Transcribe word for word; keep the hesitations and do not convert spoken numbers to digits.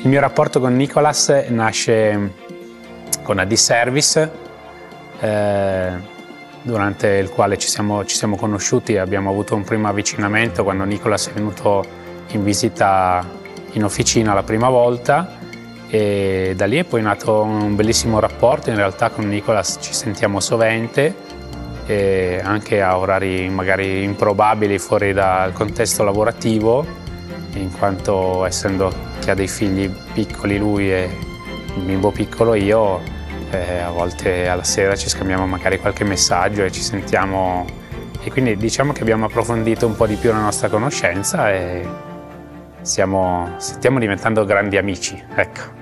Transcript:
Il mio rapporto con Nicolas nasce con A D Service, eh, durante il quale ci siamo, ci siamo conosciuti e abbiamo avuto un primo avvicinamento quando Nicolas è venuto in visita in officina la prima volta, e da lì è poi nato un bellissimo rapporto. In realtà con Nicolas ci sentiamo sovente, e anche a orari magari improbabili fuori dal contesto lavorativo, in quanto essendo che ha dei figli piccoli lui e un bimbo piccolo io, eh, a volte alla sera ci scambiamo magari qualche messaggio e ci sentiamo, e quindi diciamo che abbiamo approfondito un po' di più la nostra conoscenza e stiamo, stiamo diventando grandi amici, ecco.